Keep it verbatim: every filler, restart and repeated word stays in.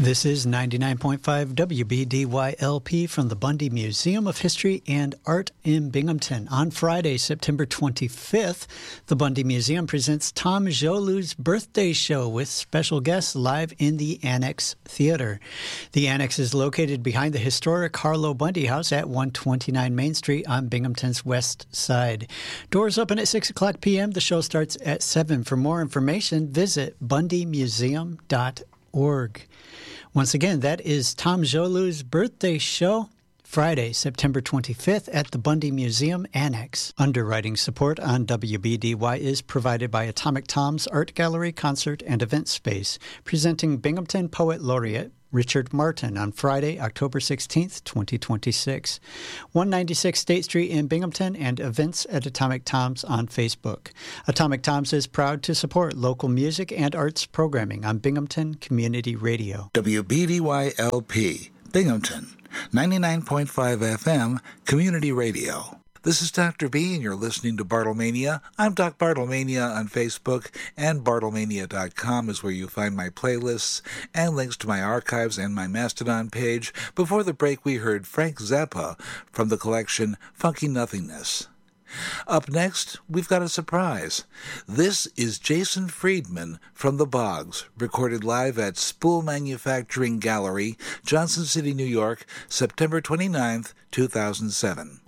This is ninety-nine point five W B D Y L P from the Bundy Museum of History and Art in Binghamton. On Friday, September twenty-fifth, the Bundy Museum presents Tom Jolu's birthday show with special guests live in the Annex Theater. The Annex is located behind the historic Harlow Bundy House at one twenty-nine Main Street on Binghamton's west side. Doors open at six o'clock p.m. The show starts at seven. For more information, visit bundy museum dot org. Once again, that is Tom Jolu's birthday show, Friday, September twenty-fifth at the Bundy Museum Annex. Underwriting support on W B D Y is provided by Atomic Tom's Art Gallery, Concert, and Event Space, presenting Binghamton Poet Laureate Richard Martin on Friday, October sixteenth, twenty twenty-six. one ninety-six State Street in Binghamton, and events at Atomic Tom's on Facebook. Atomic Tom's is proud to support local music and arts programming on Binghamton Community Radio. W B D Y L P, Binghamton, ninety-nine point five F M, Community Radio. This is Doctor B, and you're listening to Bartlemania. I'm Doc Bartlemania on Facebook, and bartlemania dot com is where you find my playlists and links to my archives and my Mastodon page. Before the break, we heard Frank Zappa from the collection Funky Nothingness. Up next, we've got a surprise. This is Jason Friedman from The Boggs, recorded live at Spool Manufacturing Gallery, Johnson City, New York, September twenty-ninth, two thousand seven.